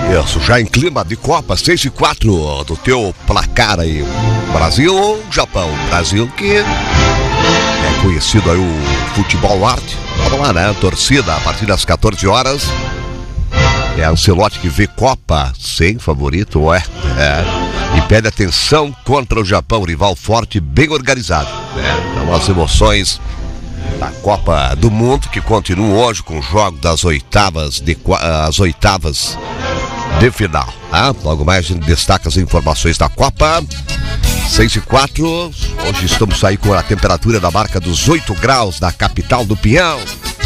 Isso, já em clima de Copa, 6-4 do teu placar aí. Brasil ou Japão? Brasil que é conhecido aí o futebol arte. Vamos lá, né? Torcida a partir das 14 horas. É Ancelotti que vê Copa sem favorito, e pede atenção contra o Japão, rival forte, bem organizado, né? Então as emoções da Copa do Mundo que continuam hoje com o jogo das oitavas de final. Logo mais a gente destaca as informações da Copa. 6-4, hoje estamos aí com a temperatura da marca dos 8 graus da capital do Peão.